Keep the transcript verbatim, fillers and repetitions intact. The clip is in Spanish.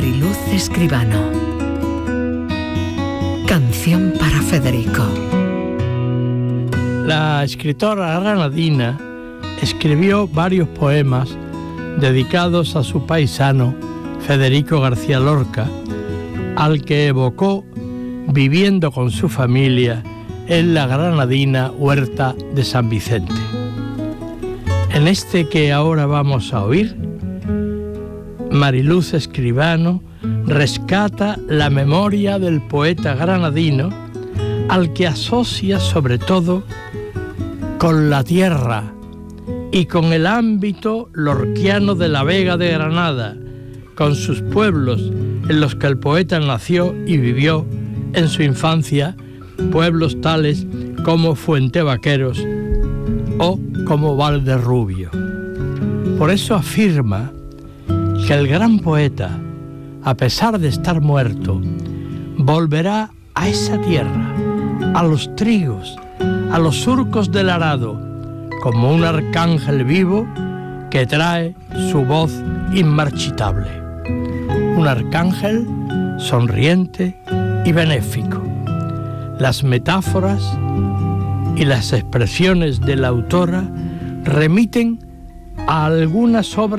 Mariluz Escribano. Canción para Federico. La escritora granadina escribió varios poemas dedicados a su paisano Federico García Lorca, al que evocó viviendo con su familia en la granadina Huerta de San Vicente. En este que ahora vamos a oír, Mariluz Escribano rescata la memoria del poeta granadino, al que asocia sobre todo con la tierra y con el ámbito lorquiano de la Vega de Granada, con sus pueblos en los que el poeta nació y vivió en su infancia, pueblos tales como Fuentevaqueros o como Valderrubio. Por eso afirma que el gran poeta, a pesar de estar muerto, volverá a esa tierra, a los trigos, a los surcos del arado, como un arcángel vivo que trae su voz inmarchitable. Un arcángel sonriente y benéfico. Las metáforas y las expresiones de la autora remiten a algunas obras